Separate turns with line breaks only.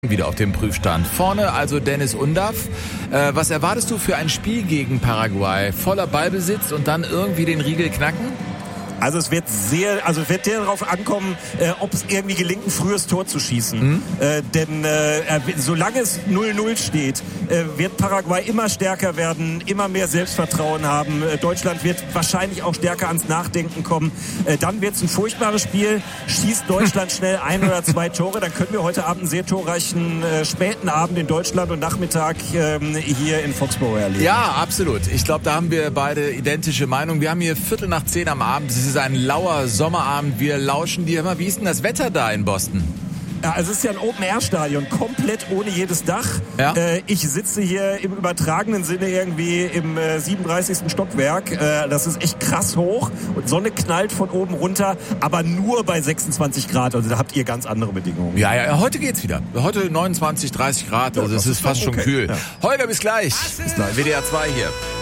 Wieder auf dem Prüfstand. Vorne also Dennis Undaff. Was erwartest du für ein Spiel gegen Paraguay? Voller Ballbesitz und dann irgendwie den Riegel knacken?
Also es wird sehr darauf ankommen, ob es irgendwie gelingt, ein frühes Tor zu schießen. Denn solange es 0-0 steht, wird Paraguay immer stärker werden, immer mehr Selbstvertrauen haben. Deutschland wird wahrscheinlich auch stärker ans Nachdenken kommen. Dann wird es ein furchtbares Spiel. Schießt Deutschland schnell 1 oder 2 Tore, dann können wir heute Abend einen sehr torreichen späten Abend in Deutschland und Nachmittag hier in Foxborough erleben.
Ja, absolut. Ich glaube, da haben wir beide identische Meinungen. Wir haben hier 9:15 am Abend. Es ist ein lauer Sommerabend. Wir lauschen dir immer. Wie ist denn das Wetter da in Boston?
Ja, also es ist ja ein Open-Air-Stadion, komplett ohne jedes Dach. Ja. Ich sitze hier im übertragenen Sinne irgendwie im 37. Stockwerk. Das ist echt krass hoch und Sonne knallt von oben runter, aber nur bei 26 Grad. Also da habt ihr ganz andere Bedingungen.
Ja, heute geht's wieder. Heute 29, 30 Grad, also es ist fast schon kühl. Ja. Holger, bis gleich. Bis gleich. WDR 2 hier.